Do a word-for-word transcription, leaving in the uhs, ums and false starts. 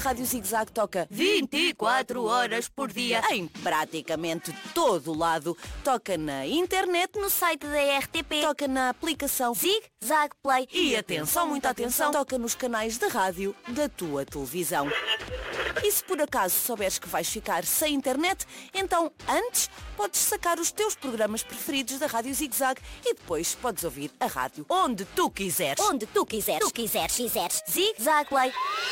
Rádio Zig Zag toca vinte e quatro horas por dia em praticamente todo o lado. Toca na internet, no site da R T P. toca na aplicação Zig Zag Play. e atenção, muita atenção, toca nos canais de rádio da tua televisão. E se por acaso souberes que vais ficar sem internet, então antes podes sacar os teus programas preferidos da Rádio Zig Zag e depois podes ouvir a rádio onde tu quiseres. Onde tu quiseres. Tu quiseres, quiseres. Zig Zag Play.